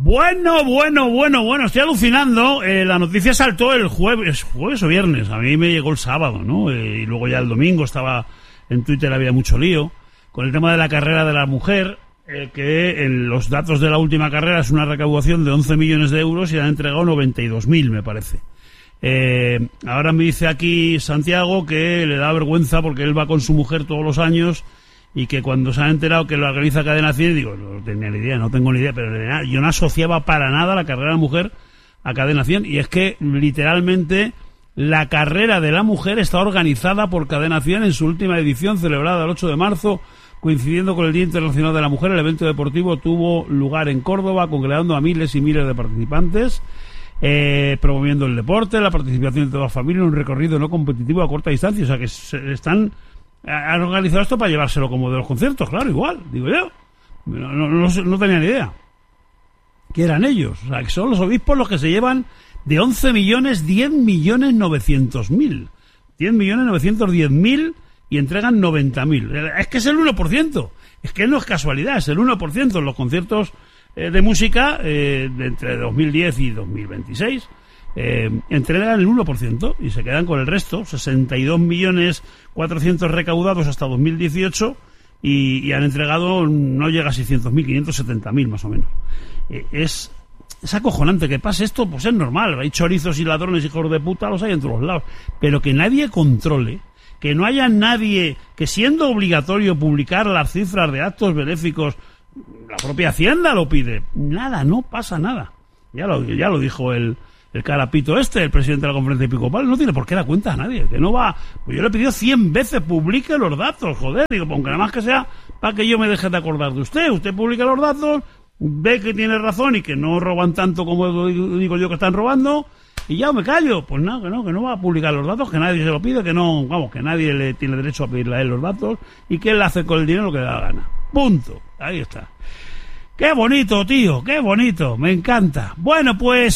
Bueno, estoy alucinando. La noticia saltó el jueves o viernes. A mí me llegó el sábado, ¿no? Y luego ya el domingo estaba en Twitter, había mucho lío con el tema de la carrera de la mujer, que en los datos de la última carrera es una recaudación de 11 millones de euros y han entregado 92.000, me parece. Ahora me dice aquí Santiago que le da vergüenza porque él va con su mujer todos los años y que cuando se han enterado que lo organiza Cadena 100, digo, no tengo ni idea, pero yo no asociaba para nada la carrera de la mujer a Cadena 100, y es que literalmente la carrera de la mujer está organizada por Cadena 100 en su última edición, celebrada el 8 de marzo, coincidiendo con el Día Internacional de la Mujer. El evento deportivo tuvo lugar en Córdoba, congregando a miles y miles de participantes, promoviendo el deporte, la participación de toda la familia en un recorrido no competitivo a corta distancia. O sea, que han organizado esto para llevárselo como de los conciertos, claro, igual, digo yo. No tenía ni idea que eran ellos. O sea, que son los obispos los que se llevan de 11 millones, 10.900.000. 10.910.000 y entregan 90.000. Es que es el 1%. Es que no es casualidad, es el 1% en los conciertos de música de entre 2010 y 2026. Entregan el 1% y se quedan con el resto, 62.400.000 recaudados hasta 2018 y han entregado, no llega a 600.000, 570.000 más o menos. Es acojonante que pase esto, pues es normal, hay chorizos y ladrones, hijos de puta, los hay en todos lados, pero que nadie controle, que no haya nadie, que siendo obligatorio publicar las cifras de actos benéficos, la propia Hacienda lo pide, nada, no pasa nada. Ya lo dijo el carapito el presidente de la conferencia episcopal, no tiene por qué dar cuenta a nadie, que no va. Pues yo le he pedido 100 veces, publique los datos, joder, digo, aunque nada más que sea para que yo me deje de acordar de usted publica los datos, ve que tiene razón y que no roban tanto como digo yo que están robando, y ya me callo. Pues no, que no va a publicar los datos, que nadie se lo pide, que no, vamos, que nadie le tiene derecho a pedirle a él los datos, y que él hace con el dinero lo que le da la gana. Punto. Ahí está. Qué bonito, tío, qué bonito, me encanta. Bueno, pues